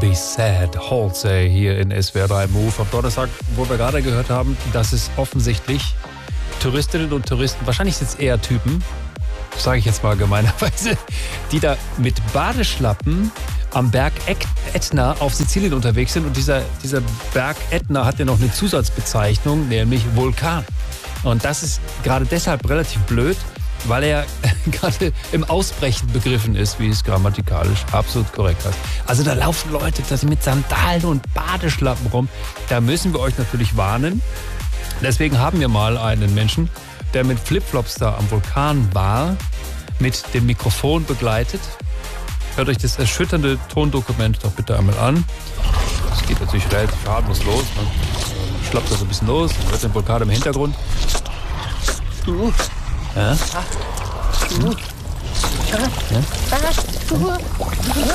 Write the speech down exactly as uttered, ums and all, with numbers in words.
Be Sad, Halsey hier in S W R drei Move am Donnerstag, wo wir gerade gehört haben, dass es offensichtlich Touristinnen und Touristen, wahrscheinlich sind es eher Typen, sage ich jetzt mal gemeinerweise, die da mit Badeschlappen am Berg Ätna auf Sizilien unterwegs sind. Und dieser, dieser Berg Ätna hat ja noch eine Zusatzbezeichnung, nämlich Vulkan. Und das ist gerade deshalb relativ blöd, weil er gerade im Ausbrechen begriffen ist, wie es grammatikalisch absolut korrekt heißt. Also da laufen Leute da mit Sandalen und Badeschlappen rum. Da müssen wir euch natürlich warnen. Deswegen haben wir mal einen Menschen, der mit Flipflops da am Vulkan war, mit dem Mikrofon begleitet. Hört euch das erschütternde Tondokument doch bitte einmal an. Das geht natürlich relativ harmlos los. Man schlappt da so ein bisschen los, man hört den Vulkan im Hintergrund. Ja? Ja? Ja?